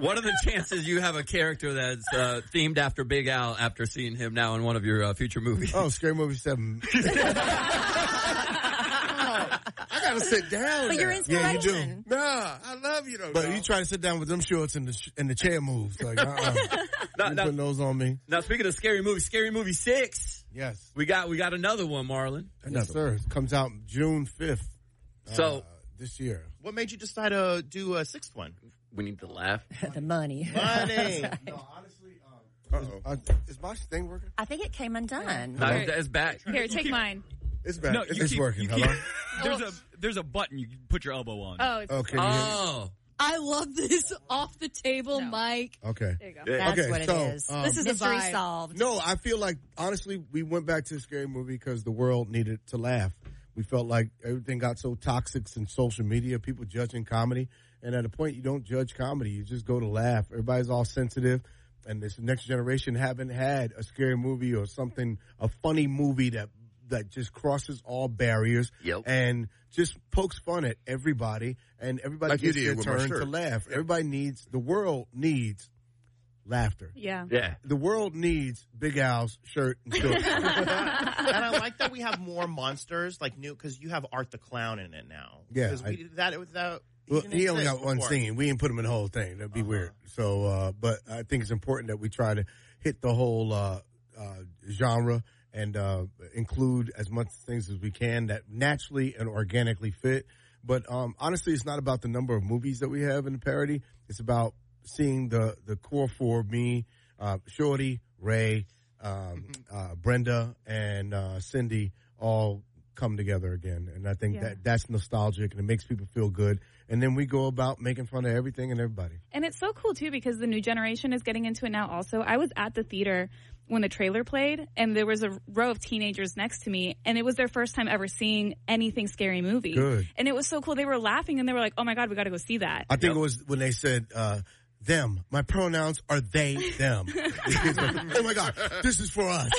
What are the chances you have a character that's themed after Big Al after seeing him now in one of your future movies? Oh, Scary Movie 7. I gotta sit down. But you're inspiration. Yeah, you do. Nah, I love you though. But you try to sit down with them shorts and the chair moves. Like, putting those on me. Now, speaking of Scary Movie 6. Yes. We got another one, Marlon. Yes, sir. It comes out June 5th. So this year. What made you decide to do a sixth one? We need to laugh. The money. No, honestly, is my thing working? I think it came undone. No, it's back. Here, take mine. It's back. No, it's working. Hello? There's a button you can put your elbow on. Oh, it's Okay. I love this off the table, Mike. Okay. There you go. That's Okay, what it so, is. This is a Mystery vibe. solved. No, I feel like, honestly, we went back to the Scary Movie because the world needed to laugh. We felt like everything got so toxic in social media, people judging comedy. And at a point, you don't judge comedy. You just go to laugh. Everybody's all sensitive. And this next generation haven't had a scary movie or something, a funny movie that just crosses all barriers and just pokes fun at everybody. And everybody Like gets you did their with my turn shirt. to laugh. Everybody the world needs laughter. Yeah. Yeah. The world needs Big Al's shirt and shorts. And I like that we have more monsters, like new, because you have Art the Clown in it now. Yeah, Because we did that without. Well, he only got one scene. We didn't put him in the whole thing. That'd be weird. So, but I think it's important that we try to hit the whole genre and include as much things as we can that naturally and organically fit. But honestly, it's not about the number of movies that we have in the parody. It's about seeing the core four, me, Shorty, Ray, Brenda, and Cindy all come together again. And I think that's nostalgic and it makes people feel good. And then we go about making fun of everything and everybody. And it's so cool, too, because the new generation is getting into it now also. I was at the theater when the trailer played, and there was a row of teenagers next to me, and it was their first time ever seeing anything Scary Movie. Good. And it was so cool. They were laughing, and they were like, oh, my God, we got to go see that. I think it was when they said, them. My pronouns are they, them. Oh, my God, this is for us.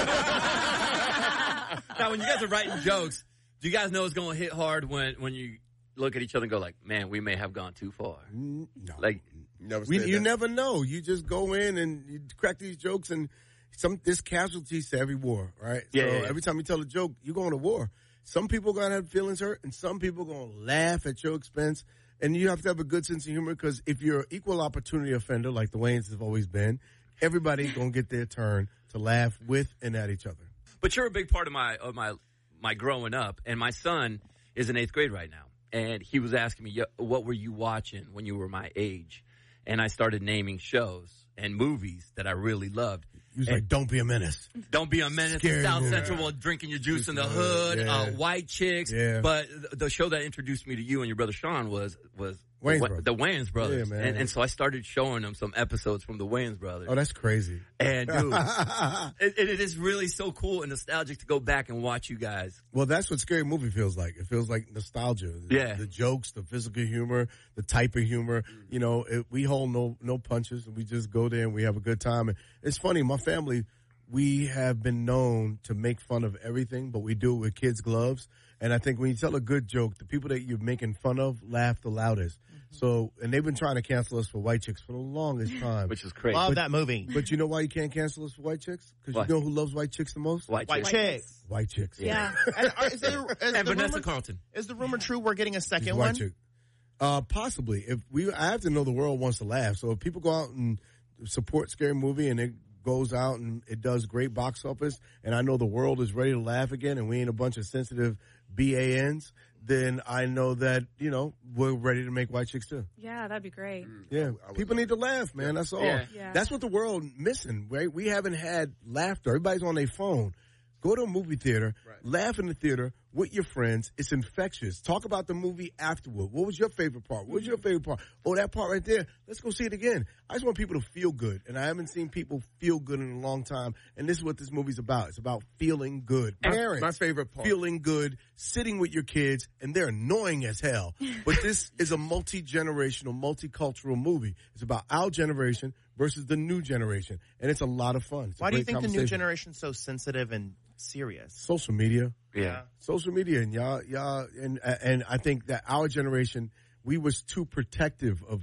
Now, when you guys are writing jokes, do you guys know it's going to hit hard when you look at each other and go like, man, we may have gone too far? No. Like, you never know. You just go in and you crack these jokes and there's casualties to every war, right? Yeah, so yeah. every time you tell a joke, you're going to war. Some people are going to have feelings hurt and some people are going to laugh at your expense. And you have to have a good sense of humor because if you're an equal opportunity offender like the Wayans have always been, everybody's going to get their turn to laugh with and at each other. but you're a big part of my growing up, and my son is in 8th grade right now. And he was asking me, what were you watching when you were my age? And I started naming shows and movies that I really loved. He was like, Don't Be a Menace. Don't Be a Menace. Scary South movie. Central while drinking your juice in the hood. White Chicks. Yeah. But the show that introduced me to you and your brother Sean was Wayans Brothers. the Wayans Brothers. Yeah, man. And so I started showing him some episodes from the Wayans Brothers. Oh, that's crazy. And dude, it is really so cool and nostalgic to go back and watch you guys. Well, that's what Scary Movie feels like. It feels like nostalgia. Yeah. The jokes, the physical humor, the type of humor. You know, we hold no punches. We just go there and we have a good time. And it's funny, my family, we have been known to make fun of everything, but we do it with kids' gloves. And I think when you tell a good joke, the people that you're making fun of laugh the loudest. Mm-hmm. So, and they've been trying to cancel us for White Chicks for the longest time. Which is crazy. Love that movie. But you know why you can't cancel us for White Chicks? Because you know who loves White Chicks the most? White Chicks. White Chicks. Yeah. And Vanessa Carlton. Is the rumor true we're getting a second She's one? White Chick. Possibly. I have to know the world wants to laugh. So if people go out and support Scary Movie and it goes out and it does great box office, and I know the world is ready to laugh again and we ain't a bunch of sensitive BANs, then I know that, we're ready to make White Chicks too. Yeah, that'd be great. Yeah. People need to laugh, man. That's all. Yeah. That's what the world missing, right? We haven't had laughter. Everybody's on their phone. Go to a movie theater, laugh in the theater with your friends. It's infectious. Talk about the movie afterward. What was your favorite part? What was your favorite part? Oh, that part right there. Let's go see it again. I just want people to feel good. And I haven't seen people feel good in a long time. And this is what this movie's about. It's about feeling good. Parents, my favorite part. feeling good, sitting with your kids, and they're annoying as hell. But this is a multi-generational, multicultural movie. It's about our generation versus the new generation. And it's a lot of fun. Why do you think the new generation's so sensitive and serious? Social media. Yeah. Social media, and y'all, and I think that our generation, we was too protective of